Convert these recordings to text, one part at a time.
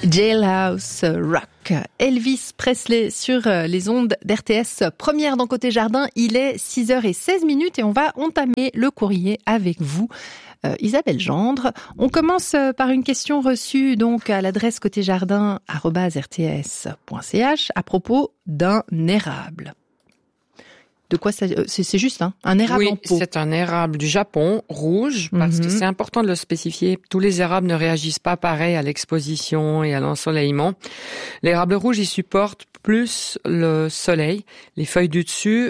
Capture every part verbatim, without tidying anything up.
Jailhouse Rock, Elvis Presley sur les ondes d'R T S. Première dans Côté Jardin, il est six heures seize et on va entamer le courrier avec vous. Euh, Isabelle Gendre. On commence par une question reçue donc à l'adresse côté jardin arobase r t s point c h à propos d'un érable. De quoi ça, c'est, c'est juste hein, un érable oui, en pot. Oui, c'est un érable du Japon, rouge, parce mm-hmm. que c'est important de le spécifier. Tous les érables ne réagissent pas pareil à l'exposition et à l'ensoleillement. L'érable rouge, il supporte plus le soleil. Les feuilles du dessus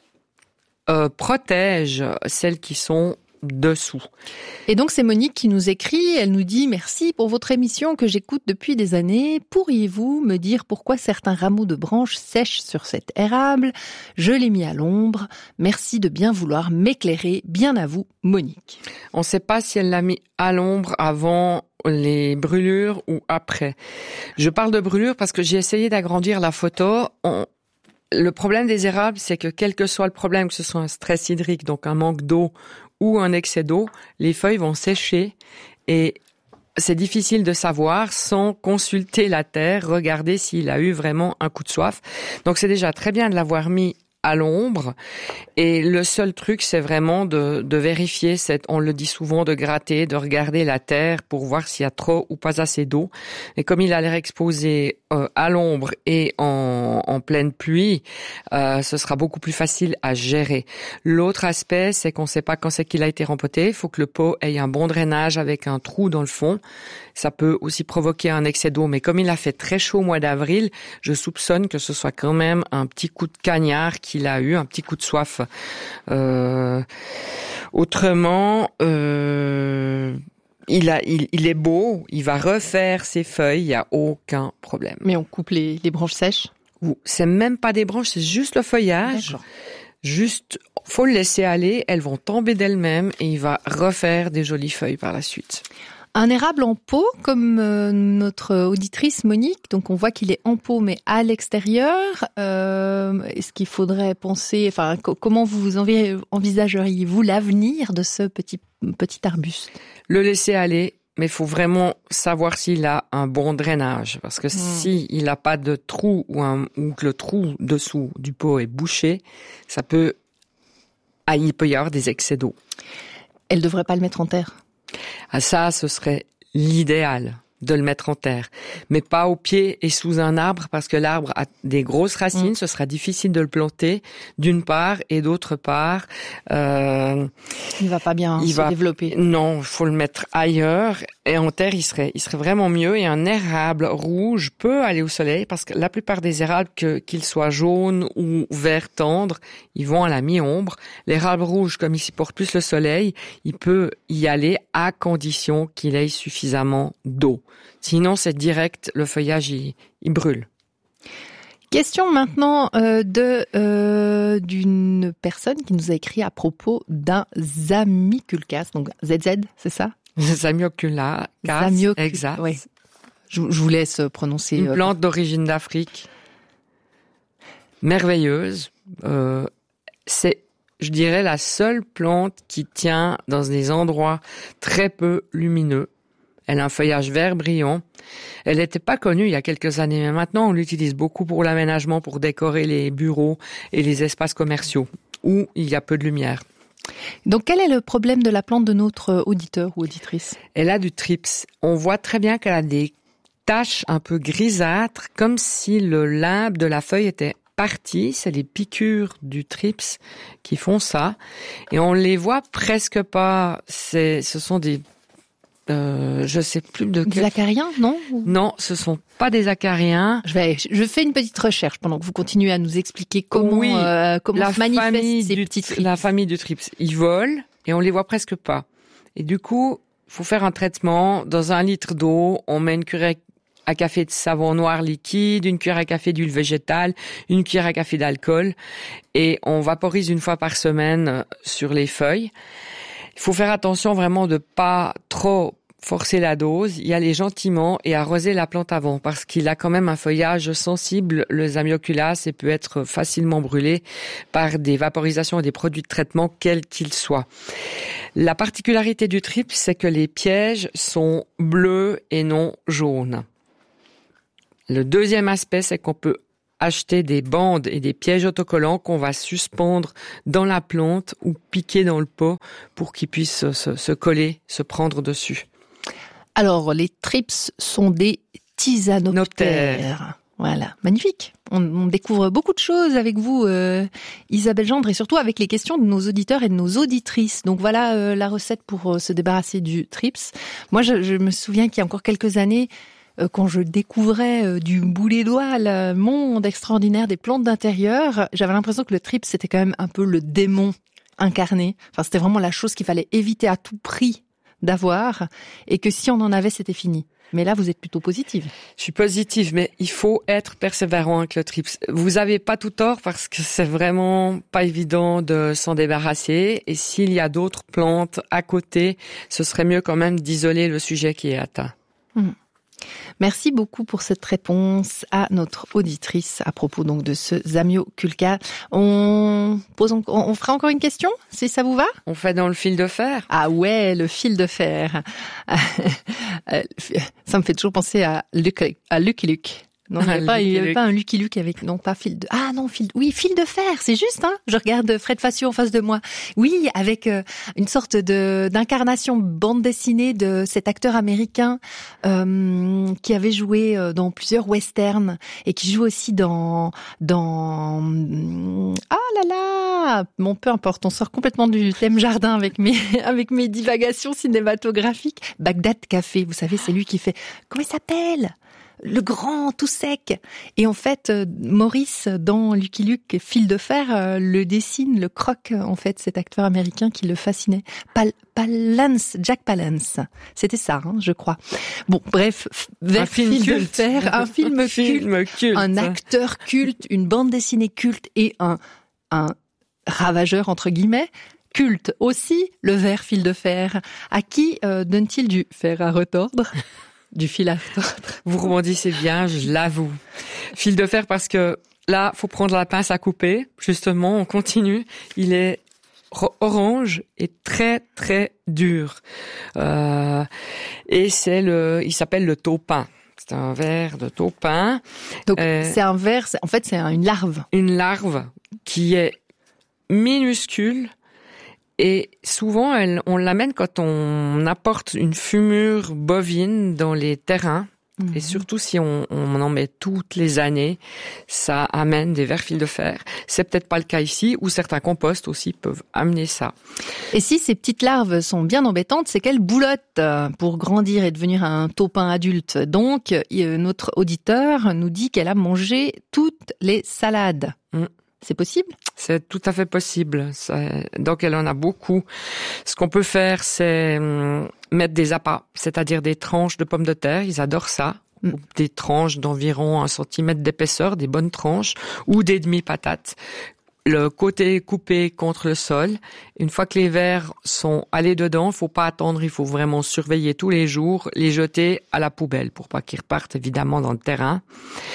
euh, protègent celles qui sont dessous. Et donc c'est Monique qui nous écrit, elle nous dit « Merci pour votre émission que j'écoute depuis des années. Pourriez-vous me dire pourquoi certains rameaux de branches sèchent sur cet érable ? Je l'ai mis à l'ombre. Merci de bien vouloir m'éclairer. Bien à vous, Monique. » On ne sait pas si elle l'a mis à l'ombre avant les brûlures ou après. Je parle de brûlures parce que j'ai essayé d'agrandir la photo. On... Le problème des érables, c'est que quel que soit le problème, que ce soit un stress hydrique, donc un manque d'eau ou un excès d'eau, les feuilles vont sécher et c'est difficile de savoir sans consulter la terre, regarder s'il a eu vraiment un coup de soif. Donc c'est déjà très bien de l'avoir mis à l'ombre et le seul truc c'est vraiment de, de vérifier, cette, on le dit souvent, de gratter, de regarder la terre pour voir s'il y a trop ou pas assez d'eau. Et comme il a l'air exposé euh, à l'ombre et en, en pleine pluie, euh, ce sera beaucoup plus facile à gérer. L'autre aspect, c'est qu'on ne sait pas quand c'est qu'il a été rempoté. Il faut que le pot ait un bon drainage avec un trou dans le fond. Ça peut aussi provoquer un excès d'eau, mais comme il a fait très chaud au mois d'avril, je soupçonne que ce soit quand même un petit coup de cagnard qu'il a eu, un petit coup de soif. Euh, autrement, euh, il, a, il, il est beau, il va refaire ses feuilles, il n'y a aucun problème. Mais on coupe les, les branches sèches ? Ou c'est même pas des branches, c'est juste le feuillage. D'accord. Juste, faut le laisser aller, elles vont tomber d'elles-mêmes et il va refaire des jolies feuilles par la suite. Un érable en pot, comme euh, notre auditrice Monique, donc on voit qu'il est en pot mais à l'extérieur. Euh, est-ce qu'il faudrait penser, enfin, co- comment vous envi- envisageriez-vous l'avenir de ce petit petit arbuste ? Le laisser aller, mais il faut vraiment savoir s'il a un bon drainage, parce que mmh. si il n'a pas de trou ou, un, ou que le trou dessous du pot est bouché, ça peut, ah, il peut y avoir des excès d'eau. Elle ne devrait pas le mettre en terre ? Ah ça, ce serait l'idéal de le mettre en terre, mais pas au pied et sous un arbre parce que l'arbre a des grosses racines, mmh. ce sera difficile de le planter d'une part et d'autre part. Euh, il va pas bien il se va, développer. Non, il faut le mettre ailleurs et en terre, il serait, il serait vraiment mieux. Et un érable rouge peut aller au soleil parce que la plupart des érables, que, qu'ils soient jaunes ou vert tendre, ils vont à la mi-ombre. L'érable rouge, comme il supporte plus le soleil, il peut y aller à condition qu'il ait suffisamment d'eau. Sinon, c'est direct, le feuillage, il, il brûle. Question maintenant euh, de euh, d'une personne qui nous a écrit à propos d'un Zamioculcas, donc Z Z, c'est ça ? Zamioculcas, Zamioc... exact. Oui. Je, je vous laisse prononcer. Une euh... plante d'origine d'Afrique, merveilleuse. Euh, c'est, je dirais, la seule plante qui tient dans des endroits très peu lumineux. Elle a un feuillage vert brillant. Elle n'était pas connue il y a quelques années, mais maintenant on l'utilise beaucoup pour l'aménagement, pour décorer les bureaux et les espaces commerciaux où il y a peu de lumière. Donc quel est le problème de la plante de notre auditeur ou auditrice ? Elle a du thrips. On voit très bien qu'elle a des taches un peu grisâtres, comme si le limbe de la feuille était parti. C'est les piqûres du thrips qui font ça. Et on les voit presque pas. C'est, ce sont des... Euh, je sais plus de des quel... acariens, non ? Non, ce sont pas des acariens. Je vais, je fais une petite recherche pendant que vous continuez à nous expliquer comment, oui, euh, comment la se manifestent ces du, petits thrips. La famille du thrips, ils volent et on les voit presque pas. Et du coup, faut faire un traitement. Dans un litre d'eau, on met une cuillère à café de savon noir liquide, une cuillère à café d'huile végétale, une cuillère à café d'alcool, et on vaporise une fois par semaine sur les feuilles. Il faut faire attention vraiment de pas trop forcer la dose, y aller gentiment et arroser la plante avant parce qu'il a quand même un feuillage sensible, le Zamioculcas, et peut être facilement brûlé par des vaporisations et des produits de traitement quels qu'ils soient. La particularité du thrips, c'est que les pièges sont bleus et non jaunes. Le deuxième aspect, c'est qu'on peut acheter des bandes et des pièges autocollants qu'on va suspendre dans la plante ou piquer dans le pot pour qu'ils puissent se, se coller, se prendre dessus. Alors, les thrips sont des tisanoptères. Voilà, magnifique. On, on découvre beaucoup de choses avec vous, euh, Isabelle Gendre, et surtout avec les questions de nos auditeurs et de nos auditrices. Donc voilà euh, la recette pour euh, se débarrasser du thrips. Moi, je, je me souviens qu'il y a encore quelques années, euh, quand je découvrais euh, du bout des doigts le monde extraordinaire des plantes d'intérieur, j'avais l'impression que le thrips, c'était quand même un peu le démon incarné. Enfin, c'était vraiment la chose qu'il fallait éviter à tout prix d'avoir, et que si on en avait, c'était fini. Mais là, vous êtes plutôt positive. Je suis positive, mais il faut être persévérant avec le thrips. Vous avez pas tout tort parce que c'est vraiment pas évident de s'en débarrasser. Et s'il y a d'autres plantes à côté, ce serait mieux quand même d'isoler le sujet qui est atteint. Mmh. Merci beaucoup pour cette réponse à notre auditrice à propos donc de ce Zamioculca. On pose, on, on fera encore une question, si ça vous va? On fait dans le fil de fer. Ah ouais, le fil de fer. Ça me fait toujours penser à Lucky, à Lucky Luke. Non, il n'y avait, pas, il y avait pas un Lucky Luke avec, non, pas fil de, ah non, fil, oui, fil de fer, c'est juste, hein. Je regarde Fred Facio en face de moi. Oui, avec euh, une sorte de, d'incarnation bande dessinée de cet acteur américain, euh, qui avait joué dans plusieurs westerns et qui joue aussi dans, dans, ah là là, bon, peu importe, on sort complètement du thème jardin avec mes, avec mes divagations cinématographiques. Bagdad Café, vous savez, c'est lui qui fait, comment il s'appelle? Le grand, tout sec. Et en fait, Maurice, dans Lucky Luke, Fil de fer, le dessine, le croque, en fait, cet acteur américain qui le fascinait. Pal- Palance, Jack Palance. C'était ça, hein, je crois. Bon, bref, vers Fil de fer, un film, film culte, culte, un acteur culte, une bande dessinée culte et un, un ravageur, entre guillemets, culte aussi, le ver Fil de fer. À qui euh, donne-t-il du fer à retordre? Du fil à retordre. Vous rebondissez bien, je l'avoue. Fil de fer parce que là, faut prendre la pince à couper. Justement, on continue. Il est orange et très très dur. Euh, et c'est le, il s'appelle le taupin. C'est un ver de taupin. Donc euh, c'est un ver, c'est, en fait c'est une larve. Une larve qui est minuscule. Et souvent, elle, on l'amène quand on apporte une fumure bovine dans les terrains. Mmh. Et surtout, si on, on en met toutes les années, ça amène des vers fil de fer. C'est peut-être pas le cas ici, où certains composts aussi peuvent amener ça. Et si ces petites larves sont bien embêtantes, c'est qu'elles boulotent pour grandir et devenir un taupin adulte. Donc, notre auditeur nous dit qu'elle a mangé toutes les salades. Mmh. C'est possible? C'est tout à fait possible. Donc, elle en a beaucoup. Ce qu'on peut faire, c'est mettre des appâts, c'est-à-dire des tranches de pommes de terre. Ils adorent ça. Mm. Des tranches d'environ un centimètre d'épaisseur, des bonnes tranches, ou des demi-patates. Le côté coupé contre le sol. Une fois que les vers sont allés dedans, faut pas attendre, il faut vraiment surveiller tous les jours, les jeter à la poubelle pour pas qu'ils repartent évidemment dans le terrain.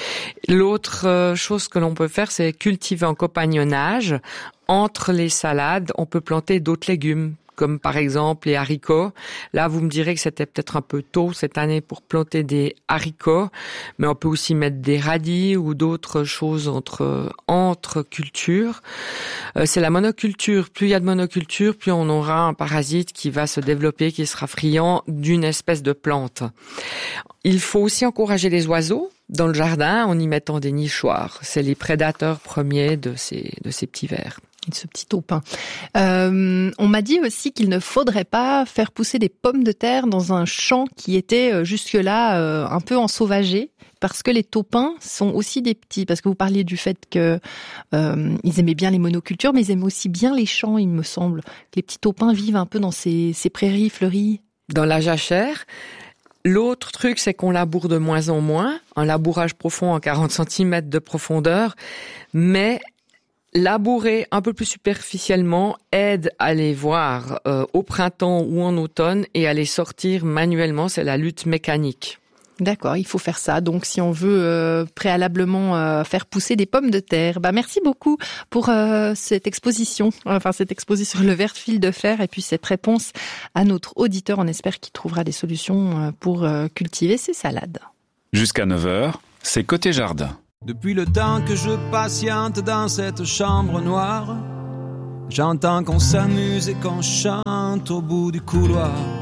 L'autre chose que l'on peut faire, c'est cultiver en compagnonnage. Entre les salades, on peut planter d'autres légumes, comme par exemple les haricots. Là, vous me direz que c'était peut-être un peu tôt cette année pour planter des haricots, mais on peut aussi mettre des radis ou d'autres choses entre entre cultures. Euh, c'est la monoculture. Plus il y a de monoculture, plus on aura un parasite qui va se développer, qui sera friand d'une espèce de plante. Il faut aussi encourager les oiseaux dans le jardin en y mettant des nichoirs. C'est les prédateurs premiers de ces de ces petits vers. De ce petit taupin. Euh, on m'a dit aussi qu'il ne faudrait pas faire pousser des pommes de terre dans un champ qui était jusque-là euh, un peu ensauvagé, parce que les taupins sont aussi des petits. Parce que vous parliez du fait que euh, ils aimaient bien les monocultures, mais ils aimaient aussi bien les champs, il me semble. Que les petits taupins vivent un peu dans ces, ces prairies fleuries. Dans la jachère. L'autre truc, c'est qu'on laboure de moins en moins, un labourage profond en quarante centimètres de profondeur, mais labourer un peu plus superficiellement aide à les voir euh, au printemps ou en automne et à les sortir manuellement. C'est la lutte mécanique. D'accord, il faut faire ça. Donc, si on veut euh, préalablement euh, faire pousser des pommes de terre, bah merci beaucoup pour euh, cette exposition, enfin cette exposition sur le ver fil de fer et puis cette réponse à notre auditeur. On espère qu'il trouvera des solutions pour euh, cultiver ses salades. Jusqu'à neuf heures, c'est Côté Jardin. Depuis le temps que je patiente dans cette chambre noire, j'entends qu'on s'amuse et qu'on chante au bout du couloir.